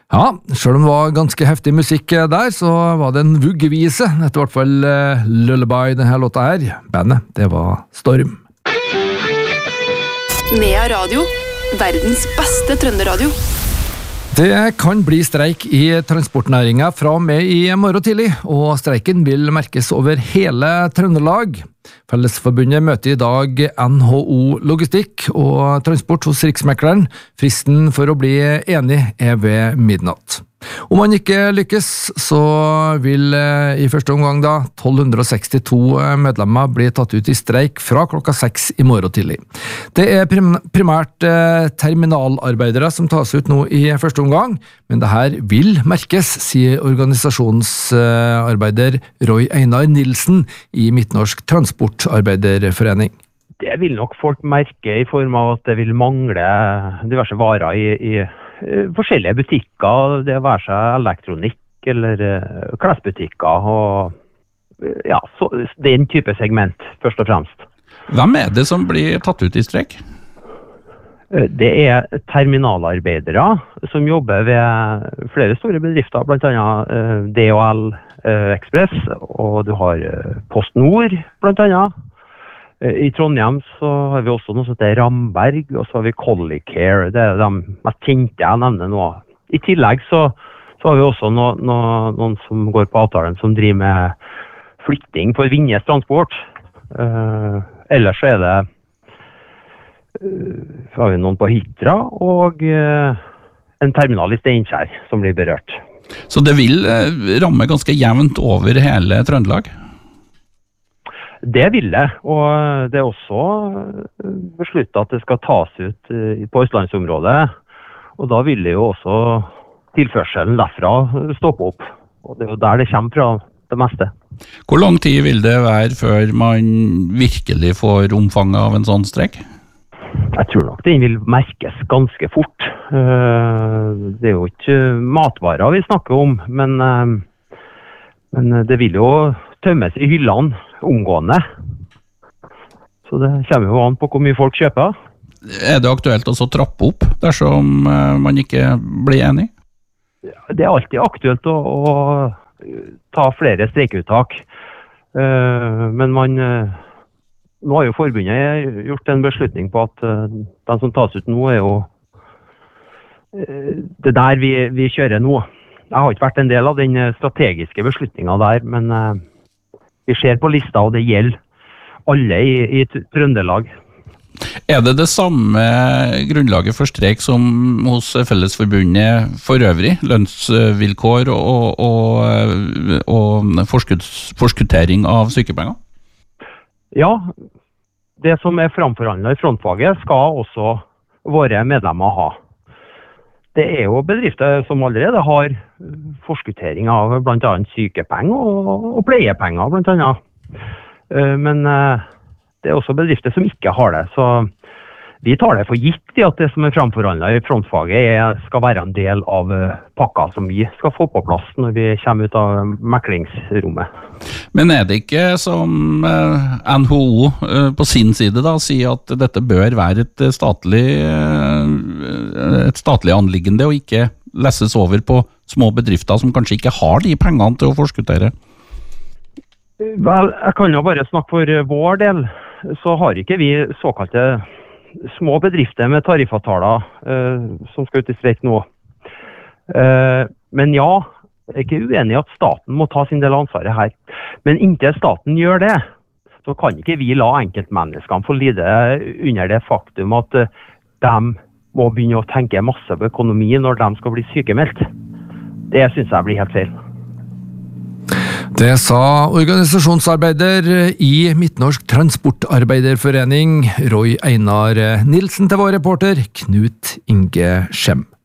Ja, selv om det var ganske heftig musikk der, så var det en vuggevise, etter hvert fall Lullaby, denne låta her. Bandet, det var Storm. Nea Radio, verdens beste trønderradio. Det kan bli streik i transportnæringen fra og med i morgen tidlig, og streiken vil merkes over hele Trøndelag. Fellesforbundet møter i dag NHO Logistikk og Transport hos Riksmekleren. Fristen for å bli enig ved midnatt. Om man ikke lykkes, så vil i første omgang 1262 medlemmer bli tatt ut i streik fra klokka 6 i morgen tidlig. Det er primært terminalarbeidere som tas ut nå i første omgang, men det her vil merkes, sier organisasjonsarbeider Roy Einar Nilsen i Midtnorsk Transportarbeiderforening. Det vil nok folk merke i form av at det vil mangle diverse varer i forskjellige butikker, det være seg elektronikk eller klesbutikker og ja, så, den type segment først og fremst. Hvem er det som blir tatt ut i streik? Det er terminalarbeidere som jobber ved flere store bedrifter, blant annet DHL Express, og du har PostNord blant annet. I Trondheim så har vi også noe som heter Ramberg, og så har vi Collicare, det er de mest kjente jeg nevner nå. I tillegg så har vi også noen som går på avtalen som driver med flytting for Vinjes transport. Ellers så er det så har vi noen på Hitra og en terminal i Steinkjer som blir berørt. Så det vil ramme ganske jevnt over hele Trøndelag? Det vil det, og det er også besluttet at det skal tas ut på Østlandsområdet, og da vil det jo også tilførselen derfra stoppe opp, og det er jo der det kommer fra det meste. Hvor lang tid vil det være før man virkelig får omfanget av en sånn streik? Jeg tror nok den vil merkes ganske fort. Det er jo ikke matvarer vi snakker om, men det vil jo tømmes i hyllene omgående. Så det kommer jo an på hvor mye folk kjøper. Er det aktuelt også å trappe opp dersom man ikke blir enig? Det er alltid aktuelt å ta flere streikuttak. Men nå har jo forbundet gjort en beslutning på at den som tas ut nå er jo det der vi kjører nå. Jeg har ikke vært en del av den strategiske beslutningen der, men vi ser på lista, og det gjelder alle i Trøndelag. Er det det samme grunnlaget for streik som hos Fellesforbundet for øvrig? Lønnsvilkår og forskuttering av sykepenger? Ja, det som er framforhandlet i frontfaget skal også våre medlemmer ha. Det er jo bedrifter som allerede har forskuttering av blant annet sykepenger og pleiepenger blant annet. Men det er også bedrifter som ikke har det, så vi tar det for gitt i at det som er framforhandlet i frontfaget skal være en del av pakka som vi skal få på plass når vi kommer ut av meklingsrommet. Men er det ikke som NHO på sin side da sier at dette bør være et statlig anliggende og ikke lesses over på små bedrifter som kanskje ikke har de pengene til å forskuttere? Vel, jeg kan jo bare snakke for vår del, så har ikke vi såkalte små bedrifter med tariffavtaler som skal ut i streik nå. Men ja, jeg er ikke uenig i at staten må ta sin del av ansvaret her. Men inntil staten gjør det, så kan ikke vi la enkeltmenneskene få lide under det faktum at de må begynne å tenke masse på økonomi når de skal bli sykemeldt. Det synes jeg blir helt feil. Det sa organisasjonsarbeider i Midtnorsk Transportarbeiderforening Roy Einar Nilsen til vår reporter Knut Inge Skjem.